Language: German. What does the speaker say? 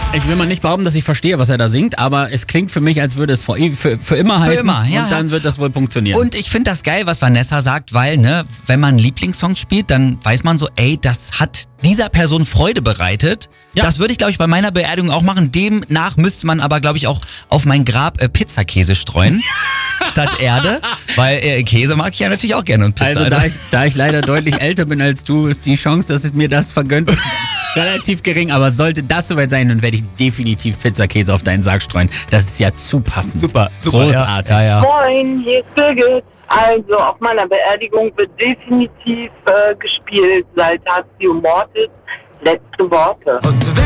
Ich will mal nicht behaupten, dass ich verstehe, was er da singt, aber es klingt für mich, als würde es für immer heißen. immer, ja, und dann wird das wohl funktionieren. Und ich finde das geil, was Vanessa sagt, weil, ne, wenn man einen Lieblingssong spielt, dann weiß man so, ey, das hat dieser Person Freude bereitet. Ja. Das würde ich, glaube ich, bei meiner Beerdigung auch machen. Demnach müsste man aber, glaube ich, auch auf mein Grab Pizzakäse streuen. Statt Erde, weil Käse mag ich ja natürlich auch gerne und Pizza. Also da ich leider deutlich älter bin als du, ist die Chance, dass es mir das vergönnt ist, relativ gering. Aber sollte das soweit sein, dann werde ich definitiv Pizzakäse auf deinen Sarg streuen. Das ist ja zu passend. Super, Großartig. Ja. Moin, hier ist Birgit. Also auf meiner Beerdigung wird definitiv gespielt Saltatio Mortis, letzte Worte. Und